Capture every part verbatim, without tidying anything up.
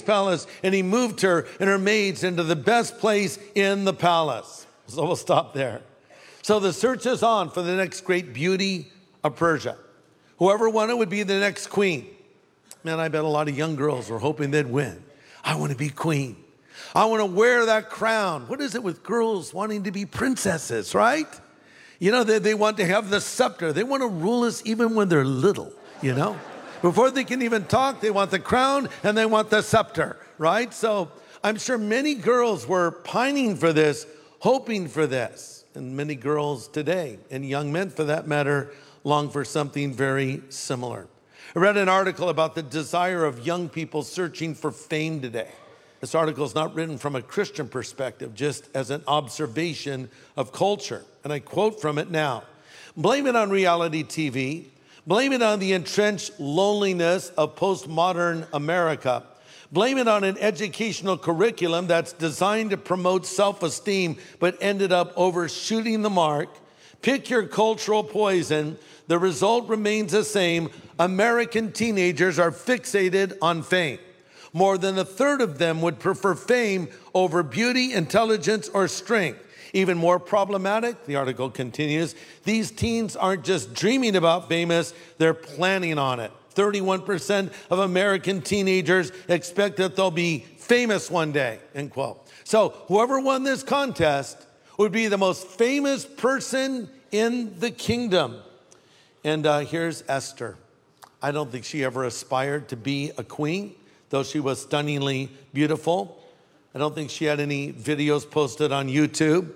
palace, and he moved her and her maids into the best place in the palace. So we'll stop there. So the search is on for the next great beauty of Persia. Whoever won it would be the next queen. Man, I bet a lot of young girls were hoping they'd win. I want to be queen. I want to wear that crown. What is it with girls wanting to be princesses, right? You know, they, they want to have the scepter. They want to rule us even when they're little, you know? Before they can even talk, they want the crown and they want the scepter, right? So I'm sure many girls were pining for this, hoping for this. And many girls today, and young men for that matter, long for something very similar. I read an article about the desire of young people searching for fame today. This article is not written from a Christian perspective, just as an observation of culture. And I quote from it now. Blame it on reality T V. Blame it on the entrenched loneliness of postmodern America. Blame it on an educational curriculum that's designed to promote self-esteem but ended up overshooting the mark. Pick your cultural poison. The result remains the same. American teenagers are fixated on fame. More than a third of them would prefer fame over beauty, intelligence, or strength. Even more problematic, the article continues, these teens aren't just dreaming about famous, they're planning on it. thirty-one percent of American teenagers expect that they'll be famous one day, end quote. So whoever won this contest would be the most famous person in the kingdom. And uh, here's Esther. I don't think she ever aspired to be a queen, though she was stunningly beautiful. I don't think she had any videos posted on YouTube.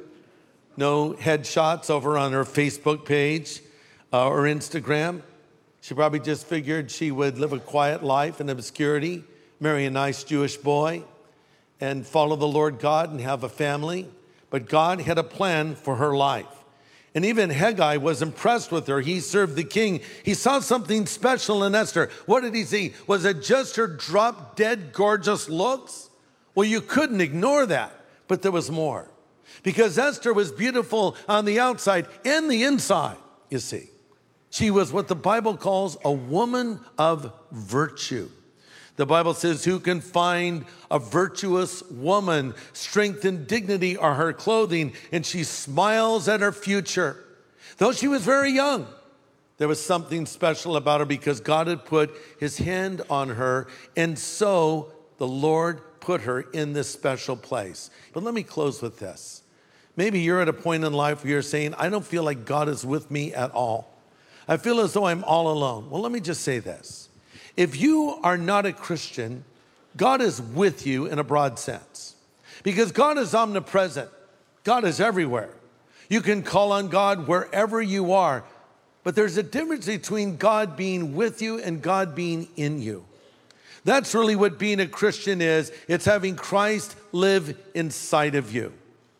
No headshots over on her Facebook page uh, or Instagram. She probably just figured she would live a quiet life in obscurity, marry a nice Jewish boy, and follow the Lord God and have a family. But God had a plan for her life. And even Haggai was impressed with her. He served the king. He saw something special in Esther. What did he see? Was it just her drop-dead gorgeous looks? Well, you couldn't ignore that, but there was more. Because Esther was beautiful on the outside and the inside, you see. She was what the Bible calls a woman of virtue. The Bible says, who can find a virtuous woman? Strength and dignity are her clothing, and she smiles at her future. Though she was very young, there was something special about her because God had put his hand on her, and so the Lord put her in this special place. But let me close with this. Maybe you're at a point in life where you're saying, I don't feel like God is with me at all. I feel as though I'm all alone. Well, let me just say this. If you are not a Christian, God is with you in a broad sense. Because God is omnipresent. God is everywhere. You can call on God wherever you are. But there's a difference between God being with you and God being in you. That's really what being a Christian is. It's having Christ live inside of you.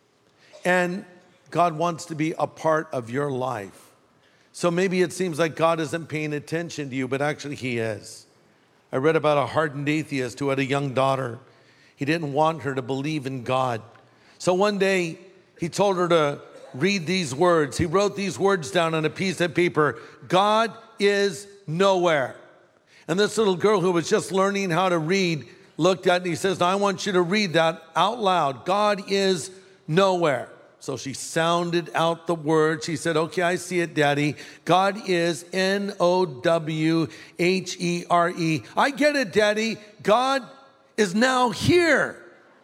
And God wants to be a part of your life. So maybe it seems like God isn't paying attention to you, but actually he is. I read about a hardened atheist who had a young daughter. He didn't want her to believe in God. So one day he told her to read these words. He wrote these words down on a piece of paper. God is nowhere. And this little girl who was just learning how to read looked at it and he says, I want you to read that out loud. God is nowhere. So she sounded out the word. She said, okay, I see it, Daddy. God is N O W H E R E. I get it, Daddy. God is now here.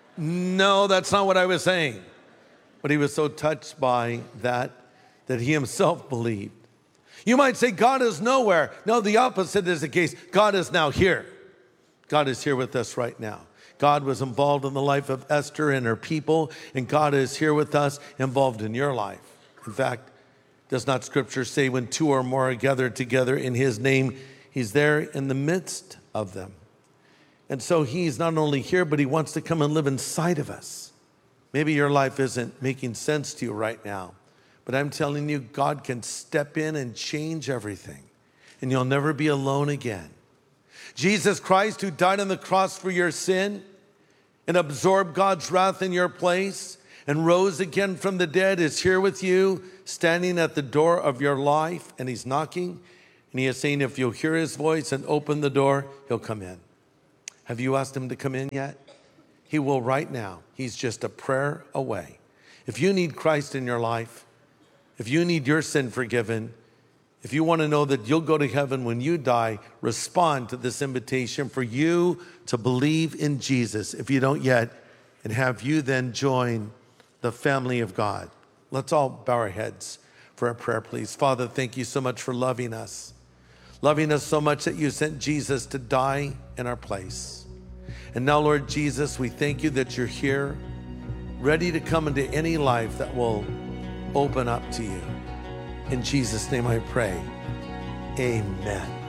No, that's not what I was saying. But he was so touched by that, that he himself believed. You might say God is nowhere. No, the opposite is the case. God is now here. God is here with us right now. God was involved in the life of Esther and her people, and God is here with us, involved in your life. In fact, does not Scripture say when two or more are gathered together in his name, he's there in the midst of them. And so he's not only here, but he wants to come and live inside of us. Maybe your life isn't making sense to you right now, but I'm telling you, God can step in and change everything, and you'll never be alone again. Jesus Christ, who died on the cross for your sin and absorbed God's wrath in your place and rose again from the dead, is here with you, standing at the door of your life, and he's knocking, and he is saying, if you'll hear his voice and open the door, he'll come in. Have you asked him to come in yet? He will right now. He's just a prayer away. If you need Christ in your life, if you need your sin forgiven, if you want to know that you'll go to heaven when you die, respond to this invitation for you to believe in Jesus, if you don't yet, and have you then join the family of God. Let's all bow our heads for a prayer, please. Father, thank you so much for loving us. Loving us so much that you sent Jesus to die in our place. And now, Lord Jesus, we thank you that you're here, ready to come into any life that will open up to you. In Jesus' name I pray, amen.